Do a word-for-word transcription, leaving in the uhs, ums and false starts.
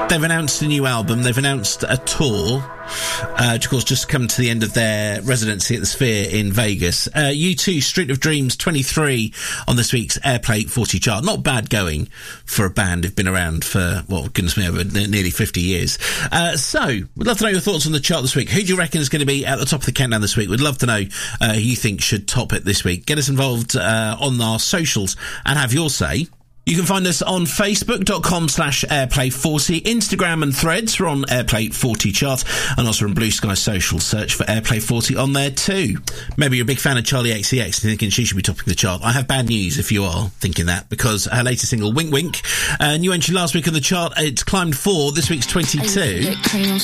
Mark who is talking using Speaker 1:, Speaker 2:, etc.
Speaker 1: They've announced a new album. They've announced a tour. Uh, which of course just come to the end of their residency at the Sphere in Vegas. Uh, U two, Street of Dreams, twenty-three on this week's Airplay forty chart. Not bad going for a band who've been around for, well, goodness me, over n- nearly fifty years. Uh, so, we'd love to know your thoughts on the chart this week. Who do you reckon is going to be at the top of the countdown this week? We'd love to know uh, who you think should top it this week. Get us involved uh, on our socials and have your say. You can find us on facebook.com slash airplay forty, Instagram and Threads. We're on Airplay forty chart, and also on Blue Sky Social. Search for Airplay forty on there too. Maybe you're a big fan of Charlie X C X and thinking she should be topping the chart. I have bad news if you are thinking that, because her latest single, Wink Wink, uh, new entry last week on the chart, it's climbed four, this week's twenty-two.